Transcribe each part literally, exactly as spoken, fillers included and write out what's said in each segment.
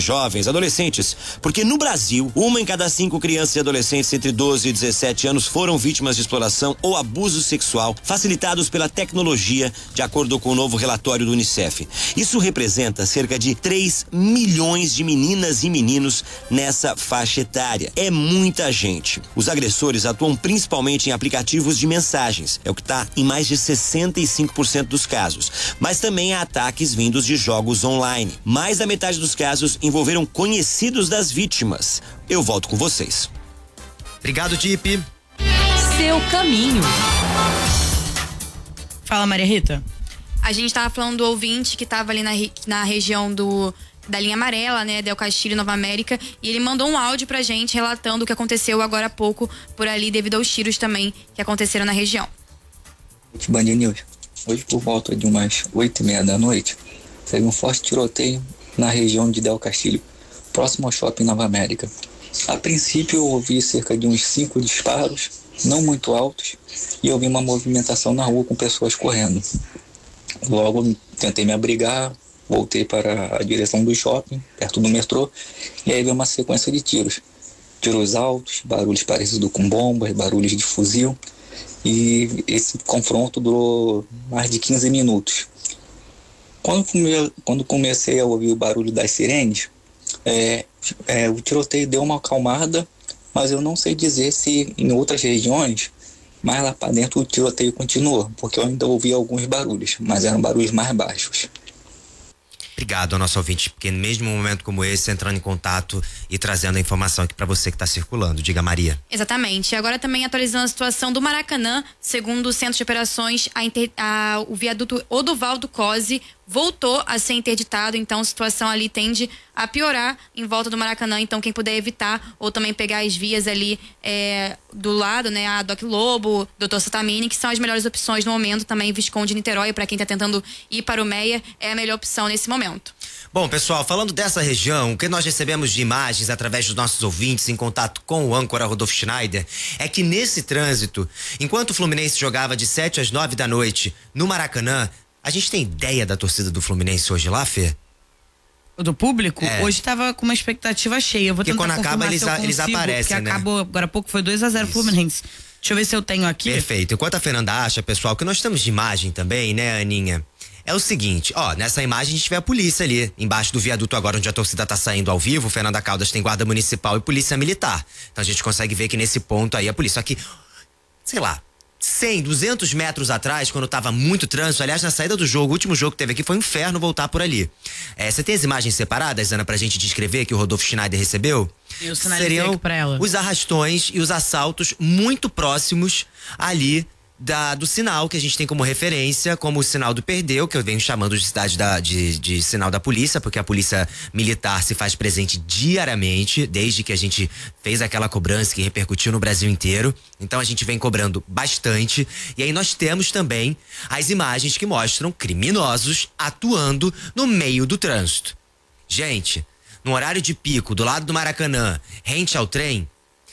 jovens, adolescentes, porque no Brasil, uma em cada cinco crianças e adolescentes entre doze e dezessete anos foram vítimas de exploração ou abuso sexual facilitados pela tecnologia, de acordo com o novo relatório do Unicef. Isso representa cerca de três milhões de meninas e meninos nessa faixa etária. É muita gente. Os agressores atuam principalmente em aplicativos de mensagens, é o que está em mais de sessenta e cinco por cento dos casos, mas também há ataques vindos de jogos online. Mais da metade dos casos envolveram conhecidos das vítimas. Eu volto com vocês. Obrigado, Dip. Seu caminho. Fala, Maria Rita. A gente tava falando do ouvinte que tava ali na, na região do da linha amarela, né, Del Castillo, Nova América, e ele mandou um áudio pra gente relatando o que aconteceu agora há pouco por ali, devido aos tiros também que aconteceram na região. Band News. Hoje, por volta de umas oito e meia da noite, teve um forte tiroteio na região de Del Castillo, próximo ao shopping Nova América. A princípio, eu ouvi cerca de uns cinco disparos, não muito altos, e eu vi uma movimentação na rua com pessoas correndo. Logo, tentei me abrigar, voltei para a direção do shopping, perto do metrô, e aí veio uma sequência de tiros. Tiros altos, barulhos parecidos com bombas, barulhos de fuzil, e esse confronto durou mais de quinze minutos. Quando, come, quando comecei a ouvir o barulho das sirenes, é, é, o tiroteio deu uma acalmada, mas eu não sei dizer se em outras regiões, mais lá para dentro, o tiroteio continuou, porque eu ainda ouvi alguns barulhos, mas eram barulhos mais baixos. Obrigado ao nosso ouvinte, porque mesmo um momento como esse, entrando em contato e trazendo a informação aqui para você que está circulando. Diga, Maria. Exatamente. Agora também atualizando a situação do Maracanã, segundo o Centro de Operações, a inter, a, o viaduto Odovaldo Cosi voltou a ser interditado, então a situação ali tende a piorar em volta do Maracanã, então quem puder evitar ou também pegar as vias ali é, do lado, né, a Doc Lobo, doutor Satamini, que são as melhores opções no momento, também Visconde Niterói, para quem está tentando ir para o Meia, é a melhor opção nesse momento. Bom, pessoal, falando dessa região, o que nós recebemos de imagens através dos nossos ouvintes em contato com o âncora Rodolfo Schneider é que nesse trânsito, enquanto o Fluminense jogava de sete às nove da noite no Maracanã, a gente tem ideia da torcida do Fluminense hoje lá, Fê? Do público? É. Hoje tava com uma expectativa cheia. Eu vou porque tentar quando acaba eles, a, eles aparecem, porque né? acabou agora há pouco, foi dois a zero Fluminense. Deixa eu ver se eu tenho aqui. Perfeito. Enquanto a Fernanda acha, pessoal, que nós temos de imagem também, né, Aninha? É o seguinte, ó, nessa imagem a gente vê a polícia ali, embaixo do viaduto agora onde a torcida tá saindo ao vivo. Fernanda Caldas tem guarda municipal e polícia militar. Então a gente consegue ver que nesse ponto aí a polícia aqui, sei lá, cem, duzentos metros atrás, quando tava muito trânsito, aliás, na saída do jogo, o último jogo que teve aqui foi um inferno voltar por ali. É, você tem as imagens separadas, Ana, pra gente descrever que o Rodolfo Schneider recebeu? Eu sinalizei Seriam aqui pra ela. Os arrastões e os assaltos muito próximos ali Da, do sinal que a gente tem como referência, como o sinal do Perdeu, que eu venho chamando de cidade da, de, de sinal da polícia, porque a polícia militar se faz presente diariamente, desde que a gente fez aquela cobrança que repercutiu no Brasil inteiro. Então a gente vem cobrando bastante. E aí nós temos também as imagens que mostram criminosos atuando no meio do trânsito. Gente, no horário de pico, do lado do Maracanã, rente ao trem,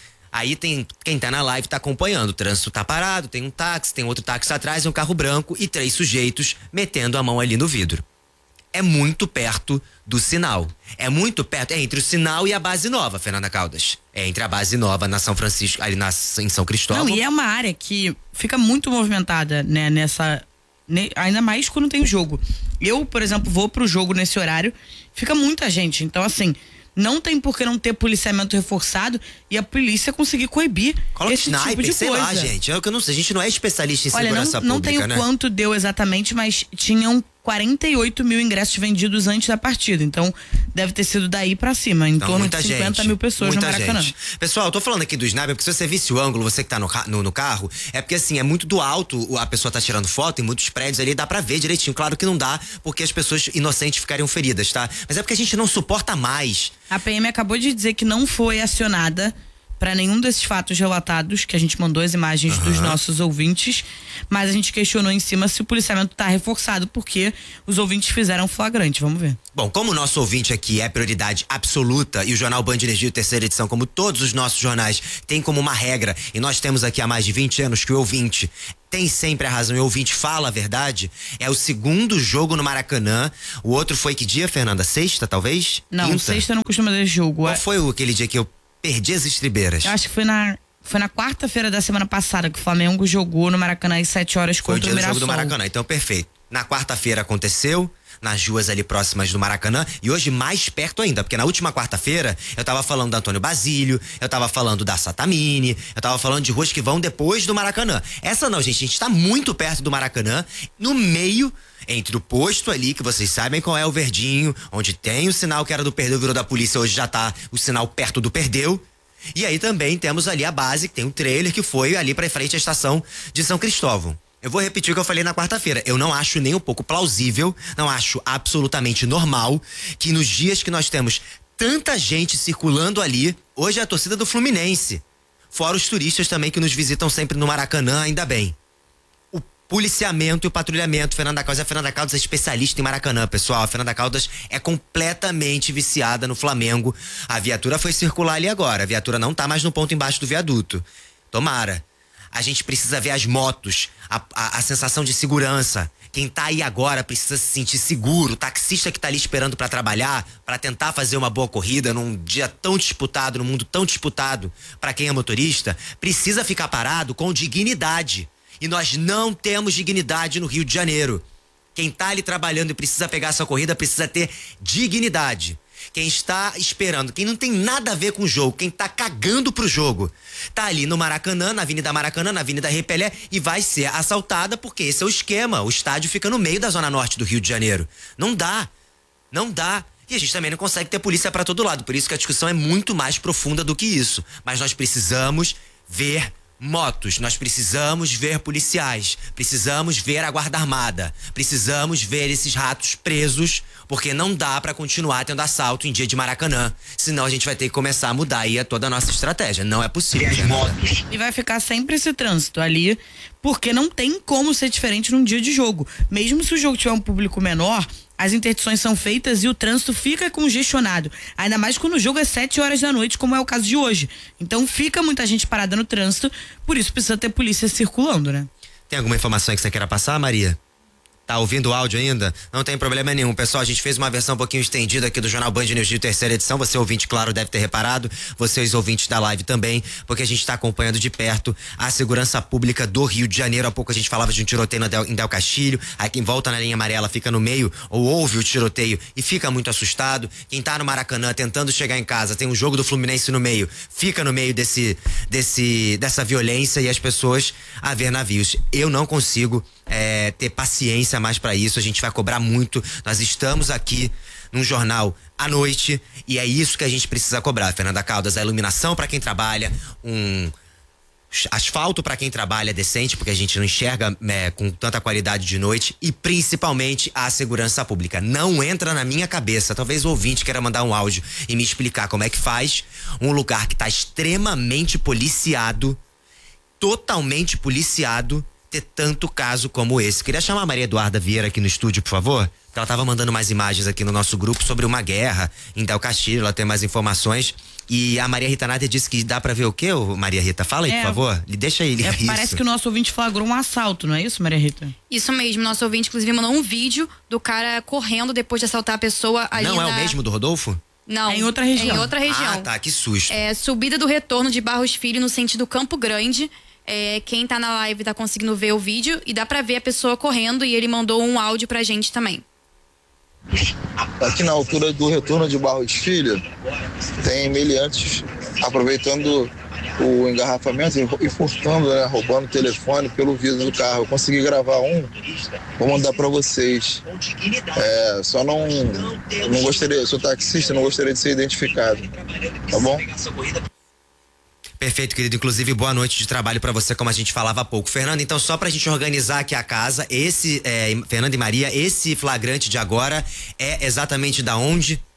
aí tem quem tá na live tá acompanhando, o trânsito tá parado, tem um táxi, tem outro táxi atrás, um carro branco e três sujeitos metendo a mão ali no vidro. É muito perto do sinal. É muito perto, é entre o sinal e a base nova, Fernanda Caldas. É entre a base nova na São Francisco, ali na, em São Cristóvão. Não, e é uma área que fica muito movimentada, né, nessa, ne, ainda mais quando tem jogo. Eu, por exemplo, vou pro jogo nesse horário, fica muita gente, então assim, não tem por que não ter policiamento reforçado e a polícia conseguir coibir Coloca esse sniper, tipo de sei coisa. lá, gente. É o que eu não sei. A gente não é especialista em Olha, segurança não, não pública, tenho né? quanto deu exatamente, mas tinham quarenta e oito mil ingressos vendidos antes da partida. Então, deve ter sido daí pra cima. Em Então, torno muita de cinquenta gente, mil pessoas muita no Maracanã. gente. Pessoal, eu tô falando aqui do sniper, porque se você visse o ângulo, você que tá no, no, no carro, é porque assim, é muito do alto, a pessoa tá tirando foto, em muitos prédios ali, dá pra ver direitinho. Claro que não dá, porque as pessoas inocentes ficariam feridas, tá? Mas é porque a gente não suporta mais. A P M acabou de dizer que não foi acionada para nenhum desses fatos relatados, que a gente mandou as imagens uhum. dos nossos ouvintes, mas a gente questionou em cima se o policiamento tá reforçado, porque os ouvintes fizeram flagrante. Vamos ver. Bom, como o nosso ouvinte aqui é prioridade absoluta e o Jornal Band Energia, terceira edição, como todos os nossos jornais, tem como uma regra, e nós temos aqui há mais de vinte anos que o ouvinte tem sempre a razão e o ouvinte fala a verdade, é o segundo jogo no Maracanã. O outro foi que dia, Fernanda? Sexta, talvez? Não, Quinta? sexta não costuma ter jogo. Qual foi aquele dia que eu perdi as estribeiras? Eu acho que foi na... Foi na quarta-feira da semana passada que o Flamengo jogou no Maracanã às sete horas contra o Mirassol. Foi o dia do jogo do Maracanã, então perfeito. Na quarta-feira aconteceu, nas ruas ali próximas do Maracanã, e hoje mais perto ainda, porque na última quarta-feira eu tava falando do Antônio Basílio, eu tava falando da Satamini, eu tava falando de ruas que vão depois do Maracanã. Essa não, gente, a gente tá muito perto do Maracanã, no meio, entre o posto ali, que vocês sabem qual é o verdinho, onde tem o sinal que era do Perdeu, virou da polícia, hoje já tá o sinal perto do Perdeu. E aí também temos ali a base, que tem um trailer que foi ali pra frente à estação de São Cristóvão. Eu vou repetir o que eu falei na quarta-feira. Eu não acho nem um pouco plausível, não acho absolutamente normal que nos dias que nós temos tanta gente circulando ali, hoje é a torcida do Fluminense. Fora os turistas também que nos visitam sempre no Maracanã, ainda bem. O policiamento e o patrulhamento, Fernanda Caldas, a Fernanda Caldas é especialista em Maracanã, pessoal. A Fernanda Caldas é completamente viciada no Flamengo. A viatura foi circular ali agora. A viatura não tá mais no ponto embaixo do viaduto. Tomara. A gente precisa ver as motos, a, a, a sensação de segurança. Quem tá aí agora precisa se sentir seguro. O taxista que tá ali esperando pra trabalhar, pra tentar fazer uma boa corrida num dia tão disputado, num mundo tão disputado, pra quem é motorista, precisa ficar parado com dignidade. E nós não temos dignidade no Rio de Janeiro. Quem tá ali trabalhando e precisa pegar essa corrida precisa ter dignidade. Quem está esperando, quem não tem nada a ver com o jogo, quem tá cagando pro jogo, tá ali no Maracanã, na Avenida Maracanã, na Avenida Repelé, e vai ser assaltada, porque esse é o esquema. O estádio fica no meio da zona norte do Rio de Janeiro. Não dá, não dá. E a gente também não consegue ter polícia pra todo lado, por isso que a discussão é muito mais profunda do que isso. Mas nós precisamos ver motos, nós precisamos ver policiais, precisamos ver a guarda armada, precisamos ver esses ratos presos, porque não dá pra continuar tendo assalto em dia de Maracanã, senão a gente vai ter que começar a mudar aí toda a nossa estratégia, não é possível. E vai ficar sempre esse trânsito ali, porque não tem como ser diferente num dia de jogo, mesmo se o jogo tiver um público menor, as interdições são feitas e o trânsito fica congestionado. Ainda mais quando o jogo é sete horas da noite, como é o caso de hoje. Então fica muita gente parada no trânsito, por isso precisa ter polícia circulando, né? Tem alguma informação que você queira passar, Maria? Tá ouvindo o áudio ainda? Não tem problema nenhum. Pessoal, a gente fez uma versão um pouquinho estendida aqui do Jornal Band Energia, terceira edição. Você ouvinte, claro, deve ter reparado. Vocês ouvintes da live também, porque a gente está acompanhando de perto a segurança pública do Rio de Janeiro. Há pouco a gente falava de um tiroteio Del, em Del Castilho. Aí quem volta na linha amarela fica no meio ou ouve o tiroteio e fica muito assustado. Quem tá no Maracanã tentando chegar em casa, tem um jogo do Fluminense no meio, fica no meio desse, desse, dessa violência e as pessoas a ver navios. Eu não consigo É, ter paciência mais pra isso, a gente vai cobrar muito. Nós estamos aqui num jornal à noite e é isso que a gente precisa cobrar, Fernanda Caldas, a iluminação pra quem trabalha, um asfalto pra quem trabalha decente, porque a gente não enxerga é, com tanta qualidade de noite, e principalmente a segurança pública. Não entra na minha cabeça, talvez o ouvinte queira mandar um áudio e me explicar como é que faz um lugar que tá extremamente policiado, totalmente policiado, ter tanto caso como esse. Queria chamar a Maria Eduarda Vieira aqui no estúdio, por favor. Ela tava mandando mais imagens aqui no nosso grupo sobre uma guerra em Del Castilho, ela tem mais informações. E a Maria Rita Nádia disse que dá pra ver o quê, Maria Rita? Fala aí, é, por favor. Deixa aí. É, isso. Parece que o nosso ouvinte flagrou um assalto, não é isso, Maria Rita? Isso mesmo, nosso ouvinte inclusive mandou um vídeo do cara correndo depois de assaltar a pessoa ali. Não na... é o mesmo do Rodolfo? Não. É em outra região. É em outra região. Ah, tá, que susto. É subida do retorno de Barros Filho no sentido Campo Grande. É, quem tá na live tá conseguindo ver o vídeo e dá pra ver a pessoa correndo, e ele mandou um áudio pra gente também. Aqui na altura do retorno de Barros Filho, tem meliantes aproveitando o engarrafamento e furtando, né, roubando o telefone pelo vidro do carro. Eu consegui gravar um, vou mandar pra vocês. É, só não, não gostaria, eu sou taxista, não gostaria de ser identificado, tá bom? Perfeito, querido. Inclusive, boa noite de trabalho pra você, como a gente falava há pouco. Fernando, então, só pra gente organizar aqui a casa, esse, é, Fernando e Maria, esse flagrante de agora é exatamente da onde?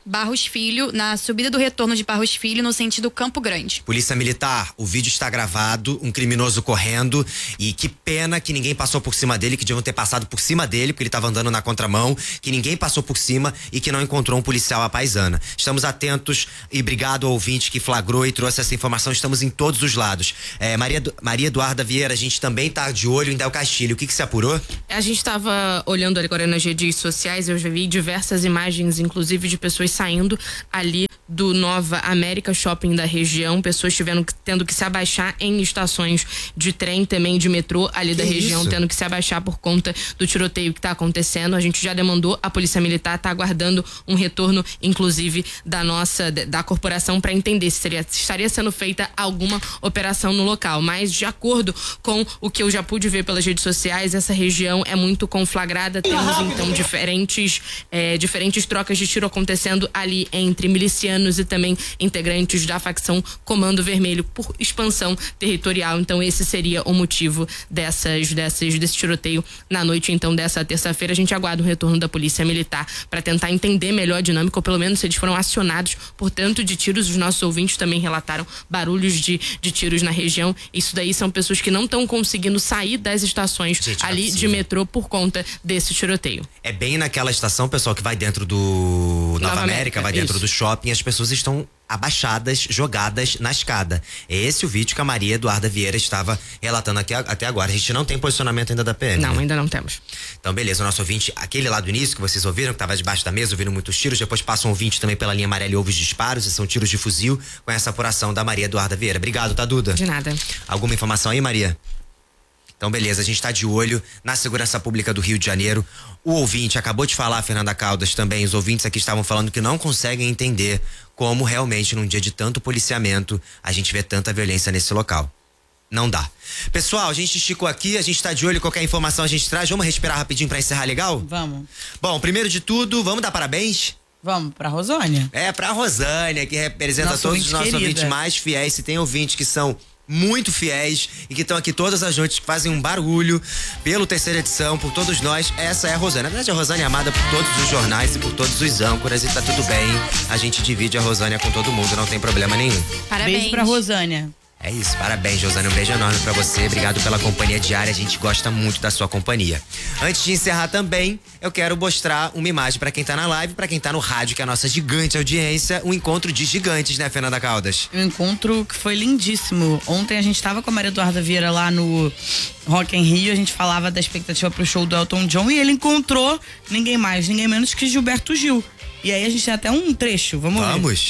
Barros Filho, na subida do retorno de Barros Filho, no sentido Campo Grande. Polícia Militar, o vídeo está gravado, um criminoso correndo, e que pena que ninguém passou por cima dele, que deviam ter passado por cima dele, porque ele estava andando na contramão, que ninguém passou por cima e que não encontrou um policial à paisana. Estamos atentos e obrigado ao ouvinte que flagrou e trouxe essa informação, estamos em todos os lados. É, Maria, Maria Eduarda Vieira, a gente também está de olho em Del Castilho, o que que se apurou? A gente estava olhando agora nas redes sociais, eu já vi diversas imagens, inclusive de pessoas saindo ali do Nova América Shopping da região, pessoas tiveram, tendo que se abaixar em estações de trem, também de metrô ali que da região, isso? Tendo que se abaixar por conta do tiroteio que está acontecendo. A gente já demandou, a Polícia Militar está aguardando um retorno, inclusive, da nossa, da corporação, para entender se, seria, se estaria sendo feita alguma operação no local. Mas, de acordo com o que eu já pude ver pelas redes sociais, essa região é muito conflagrada. Temos, então, diferentes, é, diferentes trocas de tiro acontecendo ali entre milicianos e também integrantes da facção Comando Vermelho por expansão territorial. Então esse seria o motivo dessas, dessas, desse tiroteio na noite então dessa terça-feira. A gente aguarda o retorno da Polícia Militar para tentar entender melhor a dinâmica, ou pelo menos se eles foram acionados por tanto de tiros. Os nossos ouvintes também relataram barulhos de, de tiros na região. Isso daí são pessoas que não estão conseguindo sair das estações gente, ali de metrô por conta desse tiroteio. É bem naquela estação, pessoal, que vai dentro do Nova, Nova América, América, vai dentro isso. do shopping, as pessoas estão abaixadas, jogadas na escada. É esse o vídeo que a Maria Eduarda Vieira estava relatando aqui até agora. A gente não tem posicionamento ainda da P M. Não, né? ainda não temos. Então, beleza, o nosso ouvinte, aquele lá do início que vocês ouviram, que estava debaixo da mesa, ouvindo muitos tiros, depois passa um ouvinte também pela linha amarela e ouve os disparos, e são tiros de fuzil, com essa apuração da Maria Eduarda Vieira. Obrigado, tá, Duda? De nada. Alguma informação aí, Maria? Então, beleza, a gente tá de olho na segurança pública do Rio de Janeiro. O ouvinte acabou de falar, Fernanda Caldas, também, os ouvintes aqui estavam falando que não conseguem entender como realmente num dia de tanto policiamento a gente vê tanta violência nesse local. Não dá. Pessoal, a gente esticou aqui, a gente tá de olho, qualquer informação a gente traz. Vamos respirar rapidinho pra encerrar, legal? Vamos. Bom, primeiro de tudo, vamos dar parabéns? Vamos pra Rosânia. É, pra Rosânia, que representa Nosso todos os nossos querida. ouvintes mais fiéis. Se tem ouvintes que são muito fiéis e que estão aqui todas as noites, que fazem um barulho pelo terceira edição, por todos nós, essa é a Rosânia. Na verdade, a Rosânia é amada por todos os jornais e por todos os âncoras, e tá tudo bem. A gente divide a Rosânia com todo mundo, não tem problema nenhum. Parabéns. Beijo pra Rosânia. É isso, parabéns, Rosânia, um beijo enorme pra você, obrigado pela companhia diária, a gente gosta muito da sua companhia. Antes de encerrar também, eu quero mostrar uma imagem pra quem tá na live, pra quem tá no rádio, que é a nossa gigante audiência, um encontro de gigantes, né, Fernanda Caldas? Um encontro que foi lindíssimo. Ontem a gente tava com a Maria Eduarda Vieira lá no Rock in Rio, a gente falava da expectativa pro show do Elton John, e ele encontrou ninguém mais, ninguém menos que Gilberto Gil. E aí a gente tem até um trecho, vamos, Vamos. ver. Vamos.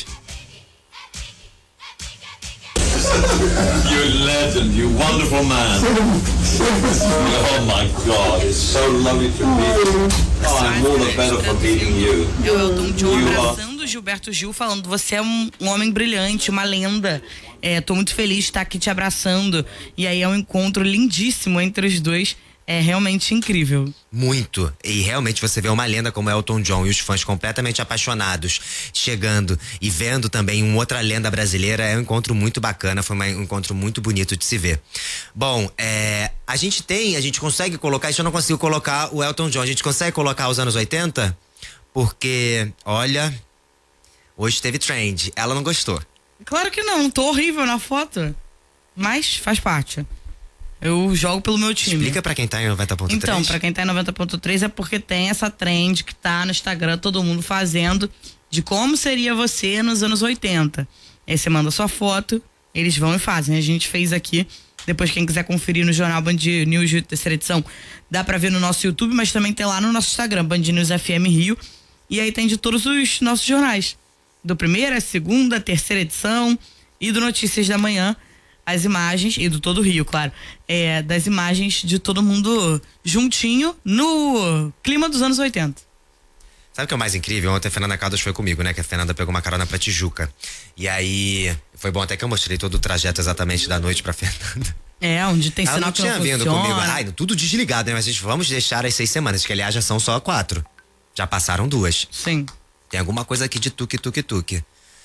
You're a legend, you're a wonderful man. Oh my God, it's so lovely to meet you. Oh, I'm all the better for meeting you. É o Elton John You are- abraçando o Gilberto Gil, falando: você é um, um homem brilhante, uma lenda. É, tô muito feliz de estar aqui te abraçando. E aí é um encontro lindíssimo entre os dois. É realmente incrível. Muito. E realmente você vê uma lenda como Elton John e os fãs completamente apaixonados chegando e vendo também uma outra lenda brasileira. É um encontro muito bacana, foi um encontro muito bonito de se ver. Bom, é, a gente tem, a gente consegue colocar, isso eu não consigo colocar o Elton John, a gente consegue colocar os anos oitenta? Porque, olha, hoje teve trend, ela não gostou. Claro que não, tô horrível na foto. Mas faz parte. Eu jogo pelo meu time. Explica pra quem tá em noventa ponto três. Então, pra quem tá em noventa ponto três é porque tem essa trend que tá no Instagram, todo mundo fazendo, de como seria você nos anos oitenta. Aí você manda sua foto, eles vão e fazem. A gente fez aqui, depois quem quiser conferir no jornal Band News de terceira edição, dá pra ver no nosso YouTube, mas também tem lá no nosso Instagram, Band News F M Rio. E aí tem de todos os nossos jornais. Do primeira, segunda, terceira edição e do Notícias da Manhã. As imagens, e do todo o Rio, claro, é, das imagens de todo mundo juntinho no clima dos anos oitenta. Sabe o que é o mais incrível? Ontem a Fernanda Caldas foi comigo, né? Que a Fernanda pegou uma carona pra Tijuca. E aí, foi bom até que eu mostrei todo o trajeto exatamente da noite pra Fernanda. É, onde tem Ela sinal não que tinha não vindo funciona. comigo. Ai, tudo desligado, né? Mas a gente, vamos deixar as seis semanas, que aliás já são só quatro. Já passaram duas. Sim. Tem alguma coisa aqui de tuque, tuque, tuque.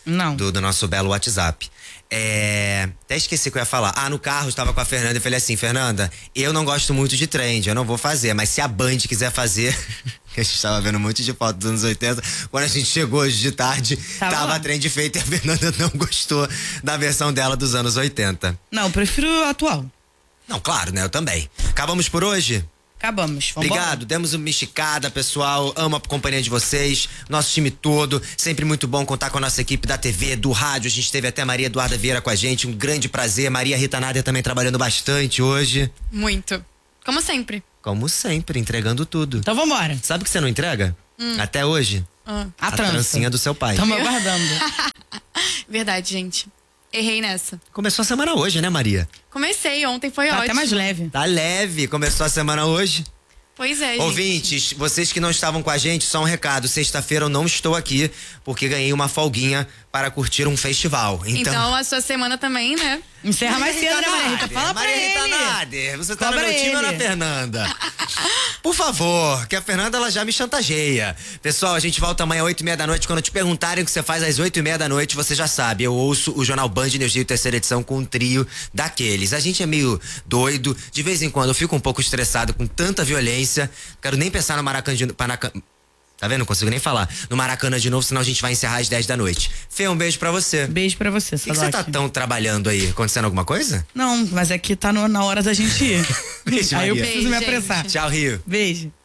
Não. Do, do nosso belo WhatsApp. É, até esqueci o que eu ia falar. Ah, no carro estava com a Fernanda e falei assim, Fernanda, eu não gosto muito de trend, eu não vou fazer, mas se a Band quiser fazer, a gente tava vendo um monte de fotos dos anos oitenta, quando a gente chegou hoje de tarde, tava, tava a trend feita e a Fernanda não gostou da versão dela dos anos oitenta. Não, eu prefiro a atual. Não, claro, né? Eu também. Acabamos por hoje? Acabamos. Vambora. Obrigado, demos uma esticada, pessoal. Amo a companhia de vocês, nosso time todo. Sempre muito bom contar com a nossa equipe da T V, do rádio. A gente teve até a Maria Eduarda Vieira com a gente. Um grande prazer. Maria Rita Nader também trabalhando bastante hoje. Muito. Como sempre. Como sempre, entregando tudo. Então vambora. Sabe o que você não entrega? Hum. Até hoje? Ah. A, A trança. trancinha do seu pai. Tamo aguardando. Verdade, gente. Errei nessa. Começou a semana hoje, né, Maria? Comecei, ontem foi Tá ótimo. até mais leve. Tá leve. Começou a semana hoje. Pois é, gente. Ouvintes, vocês que não estavam com a gente, só um recado. Sexta-feira eu não estou aqui porque ganhei uma folguinha para curtir um festival. Então, Então a sua semana também, né? Encerra mais cedo, né, Maria Rita? Fala pra Maria Rita ele. Nader, você tá Cobra no meu time ou na ele. Fernanda? Por favor, que a Fernanda ela já me chantageia. Pessoal, a gente volta amanhã às oito e meia da noite. Quando te perguntarem o que você faz às oito e meia da noite, você já sabe. Eu ouço o Jornal Band News Rio, terceira edição, com um trio daqueles. A gente é meio doido. De vez em quando eu fico um pouco estressado com tanta violência. Quero nem pensar no Maracanã de... Maracanã... Tá vendo? Não consigo nem falar. No Maracanã de novo, senão a gente vai encerrar às dez da noite. Fê, um beijo pra você. Beijo pra você, Por que, que você tá tão trabalhando aí? Acontecendo alguma coisa? Não, mas é que tá no- na hora da gente ir. Beijo, Aí eu Maria. preciso me Beijo, apressar. gente. Tchau, Rio. Beijo.